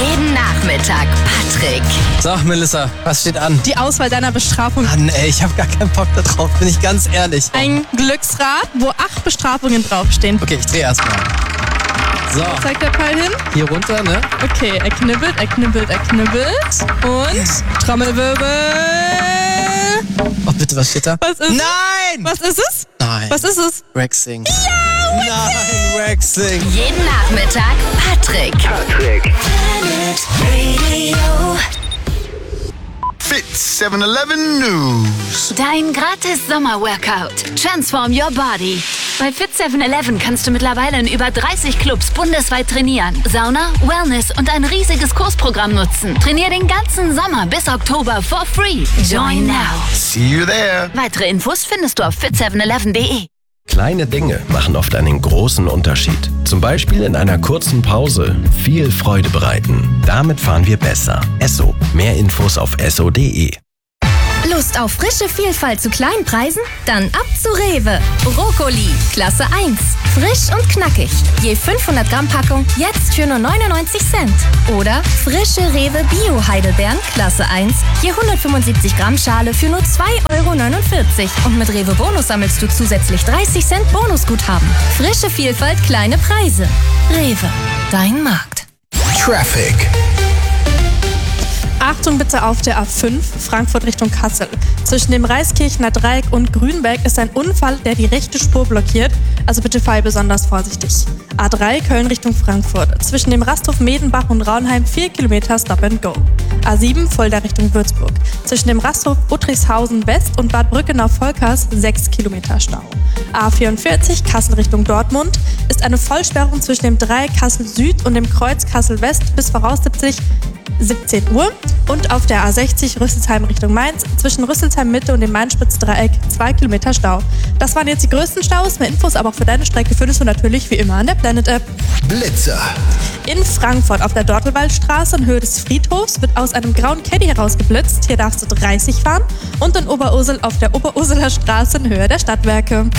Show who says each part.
Speaker 1: Jeden Nachmittag Patrick.
Speaker 2: So, Melissa, was steht an?
Speaker 3: Die Auswahl deiner Bestrafung.
Speaker 2: Mann, ey, ich habe gar keinen Bock da drauf, bin ich ganz ehrlich.
Speaker 3: Ein Glücksrad, wo 8 Bestrafungen draufstehen.
Speaker 2: Okay, ich drehe erstmal. So,
Speaker 3: Zeigt der Pfeil hin?
Speaker 2: hier runter, ne?
Speaker 3: Okay, er knibbelt. Und Trommelwirbel.
Speaker 2: Oh, bitte, was steht da?
Speaker 3: Was ist
Speaker 2: Nein!
Speaker 3: Was ist es?
Speaker 2: Nein.
Speaker 3: Was ist es?
Speaker 2: Rexing. Ja, Nein, Rexing.
Speaker 1: Jeden Nachmittag Patrick. Planet Radio.
Speaker 4: Fitz 7-Eleven News.
Speaker 1: Dein gratis Sommer-Workout. Transform your body. Bei Fit 7-Eleven kannst du mittlerweile in über 30 Clubs bundesweit trainieren. Sauna, Wellness und ein riesiges Kursprogramm nutzen. Trainier den ganzen Sommer bis Oktober for free. Join now.
Speaker 4: See you there.
Speaker 1: Weitere Infos findest du auf fit711.de.
Speaker 5: Kleine Dinge machen oft einen großen Unterschied. Zum Beispiel in einer kurzen Pause viel Freude bereiten. Damit fahren wir besser. Esso. Mehr Infos auf esso.de.
Speaker 6: Lust auf frische Vielfalt zu kleinen Preisen? Dann ab zu Rewe. Brokkoli, Klasse 1. Frisch und knackig. Je 500 Gramm Packung, jetzt für nur 99 Cent. Oder frische Rewe Bio-Heidelbeeren, Klasse 1. Je 175 Gramm Schale für nur 2,49 €. Und mit Rewe Bonus sammelst du zusätzlich 30 Cent Bonusguthaben. Frische Vielfalt, kleine Preise. Rewe, dein Markt.
Speaker 4: Traffic.
Speaker 3: Achtung bitte auf der A5, Frankfurt Richtung Kassel. Zwischen dem Reiskirchner Dreieck und Grünberg ist ein Unfall, der die rechte Spur blockiert. Also bitte fahr besonders vorsichtig. A3 Köln Richtung Frankfurt. Zwischen dem Rasthof Medenbach und Raunheim 4 Kilometer Stop and Go. A7 Fulda Richtung Würzburg. Zwischen dem Rasthof Uttrichshausen West und Bad Brückenau-Volkers 6 Kilometer Stau. A44 Kassel Richtung Dortmund ist eine Vollsperrung zwischen dem Dreieck Kassel Süd und dem Kreuz Kassel West bis voraussichtlich 17 Uhr. Und auf der A60 Rüsselsheim Richtung Mainz zwischen Rüsselsheim Mitte und dem Main-Spitz-Dreieck 2 Kilometer Stau. Das waren jetzt die größten Staus. Mehr Infos aber auch für deine Strecke findest du natürlich wie immer an der Planet-App.
Speaker 4: Blitzer.
Speaker 3: In Frankfurt auf der Dortelwaldstraße in Höhe des Friedhofs wird aus einem grauen Caddy herausgeblitzt. Hier darfst du 30 fahren. Und in Oberursel auf der Oberurseler Straße in Höhe der Stadtwerke.